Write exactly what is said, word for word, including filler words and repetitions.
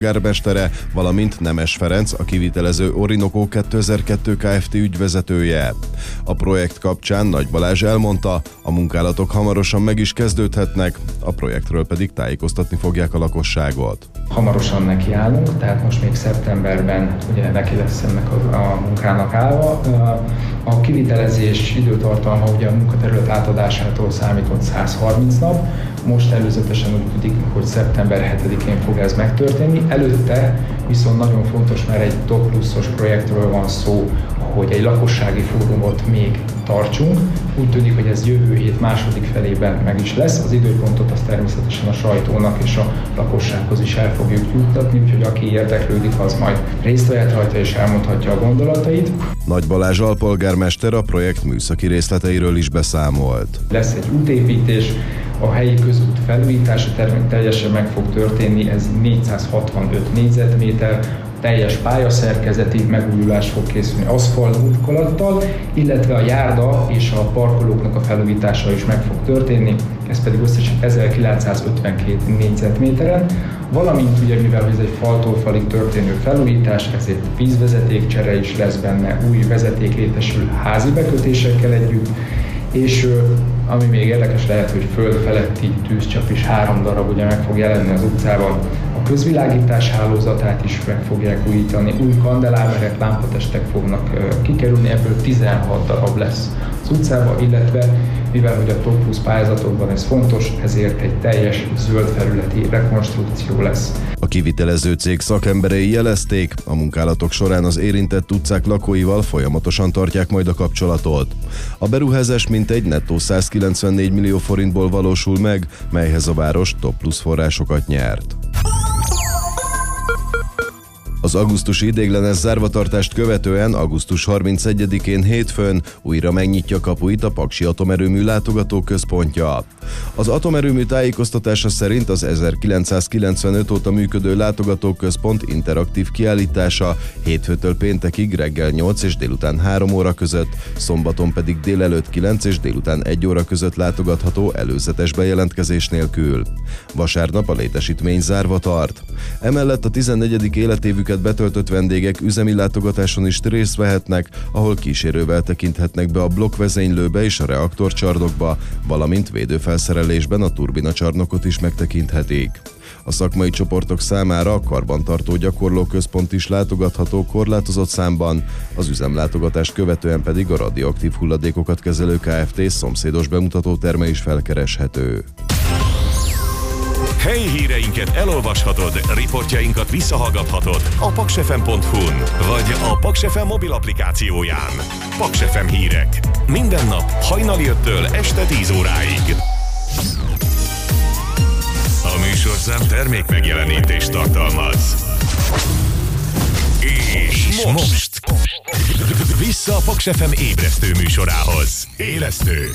polgármestere, valamint Nemes Ferenc, a kivitelező Orinoco kétezer-kettő Kft. Ügyvezetője. A projekt kapcsán Nagy Balázs elmondta, a munkálatok hamarosan meg is kezdődhetnek, a projektről pedig tájékoztatni fogják a lakosságot. Hamarosan nekiállunk, tehát most még szeptemberben ugye neki lesz ennek a, a munkának állva. A kivitelezés időtartalma ugye a munkaterület átadásától számított száz harminc nap, most előzetesen úgy tudik, hogy szeptember hetedikén fog ez megtörténni. Előtte viszont nagyon fontos, mert egy top pluszos projektről van szó, hogy egy lakossági fórumot még tartsunk. Úgy tűnik, hogy ez jövő hét második felében meg is lesz. Az időpontot azt természetesen a sajtónak és a lakossághoz is el fogjuk juttatni, úgyhogy aki érdeklődik, az majd részt vehet rajta és elmondhatja a gondolatait. Nagy Balázs alpolgármester a projekt műszaki részleteiről is beszámolt. Lesz egy útépítés, a helyi közút felújítása teljesen meg fog történni, ez négyszázhatvanöt négyzetméter, teljes pályaszerkezeti megújulás fog készülni aszfalt burkolattal, illetve a járda és a parkolóknak a felújítása is meg fog történni, ez pedig összesen ezerkilencszázötvenkét négyzetméteren, valamint ugye mivel ez egy faltól falig történő felújítás, ezért vízvezetékcsere is lesz benne, új vezeték létesül házi bekötésekkel együtt, és ami még érdekes lehet, hogy föld feletti tűzcsap is három darab ugye meg fog jelenni az utcában. A közvilágítás hálózatát is meg fogják újítani, új kandeláberek, lámpatestek fognak kikerülni, ebből tizenhat darab lesz az utcában, illetve mivel hogy a top plusz pályázatokban ez fontos, ezért egy teljes zöld felületi rekonstrukció lesz. A kivitelező cég szakemberei jelezték, a munkálatok során az érintett utcák lakóival folyamatosan tartják majd a kapcsolatot. A beruházás mintegy nettó százkilencvennégy millió forintból valósul meg, melyhez a város top plusz forrásokat nyert. Az augusztusi ideiglenes zárvatartást követően augusztus harmincegyedikén hétfőn újra megnyitja kapuit a Paksi Atomerőmű látogatóközpontja. Az atomerőmű tájékoztatása szerint az ezerkilencszázkilencvenöt óta működő látogatóközpont interaktív kiállítása hétfőtől péntekig reggel nyolc és délután három óra között, szombaton pedig délelőtt kilenc és délután egy óra között látogatható előzetes bejelentkezés nélkül. Vasárnap a létesítmény zárva tart. Emellett a tizennegyedik életévüket betöltött vendégek üzemi látogatáson is részt vehetnek, ahol kísérővel tekinthetnek be a blokkvezénylőbe és a reaktorcsarnokba, valamint védőfelszerelésben a turbinacsarnokot is megtekinthetik. A szakmai csoportok számára a karbantartó gyakorlóközpont is látogatható korlátozott számban, az üzemlátogatást követően pedig a radioaktív hulladékokat kezelő Kft. Szomszédos bemutatóterme is felkereshető. Helyi híreinket elolvashatod, riportjainkat visszahallgathatod a paksfm pont hu-n vagy a Paks ef em mobil applikációján. Paks ef em hírek. Minden nap hajnali öttől este tíz óráig. A műsorszám termék megjelenítést tartalmaz. És most vissza a Paks ef em ébresztő műsorához. Élesztő,